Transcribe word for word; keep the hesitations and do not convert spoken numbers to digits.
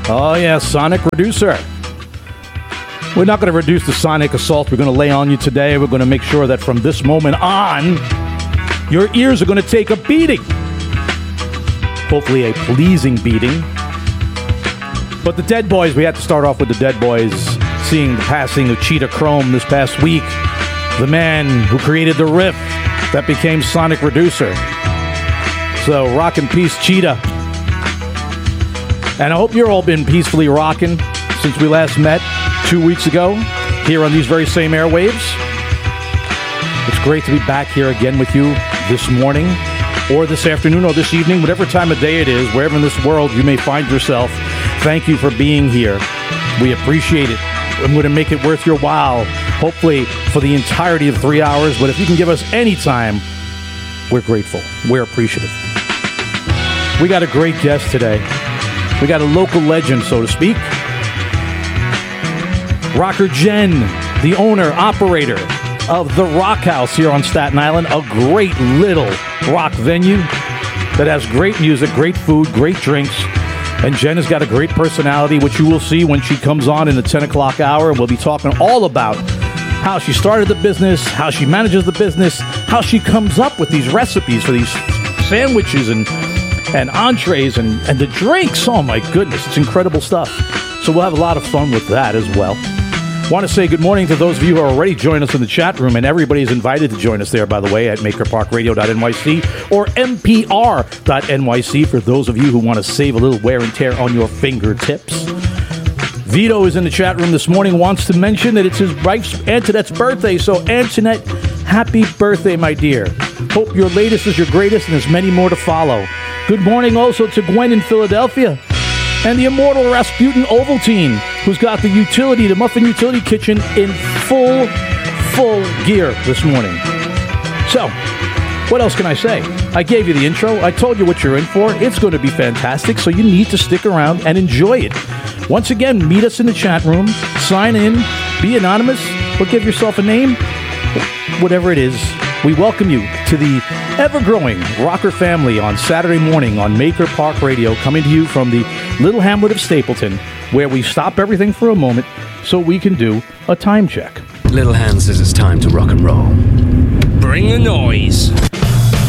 Oh, yeah, Sonic Reducer. We're not going to reduce the sonic assault we're going to lay on you today. We're going to make sure that from this moment on, your ears are going to take a beating. Hopefully a pleasing beating. But the Dead Boys, we have to start off with the Dead Boys, seeing the passing of Cheetah Chrome this past week. The man who created the riff that became Sonic Reducer. So, rock in peace, Cheetah. And I hope you're all been peacefully rocking since we last met two weeks ago here on these very same airwaves. It's great to be back here again with you this morning or this afternoon or this evening, whatever time of day it is, wherever in this world you may find yourself. Thank you for being here. We appreciate it. I'm going to make it worth your while, hopefully for the entirety of three hours. But if you can give us any time, we're grateful. We're appreciative. We got a great guest today. We got a local legend, so to speak. Rocker Jen, the owner, operator of The Rock House here on Staten Island, a great little rock venue that has great music, great food, great drinks. And Jen has got a great personality, which you will see when she comes on in the ten o'clock hour. And we'll be talking all about how she started the business, how she manages the business, how she comes up with these recipes for these sandwiches and and entrees and, and the drinks. Oh, my goodness. It's incredible stuff. So we'll have a lot of fun with that as well. Want to say good morning to those of you who are already joining us in the chat room, and everybody's invited to join us there, by the way, at maker park radio dot N Y C or M P R dot N Y C for those of you who want to save a little wear and tear on your fingertips. Vito is in the chat room this morning, wants to mention that it's his wife's Antoinette's birthday. So, Antoinette, happy birthday, my dear. Hope your latest is your greatest and there's many more to follow. Good morning also to Gwen in Philadelphia and the immortal Rasputin Ovaltine, who's got the utility, the Muffin Utility Kitchen in full, full gear this morning. So, what else can I say? I gave you the intro. I told you what you're in for. It's going to be fantastic, so you need to stick around and enjoy it. Once again, meet us in the chat room, sign in, be anonymous, or give yourself a name, whatever it is. We welcome you to the ever-growing rocker family on Saturday morning on Maker Park Radio, coming to you from the little hamlet of Stapleton, where we stop everything for a moment so we can do a time check. Little Hand says it's time to rock and roll. Bring the noise.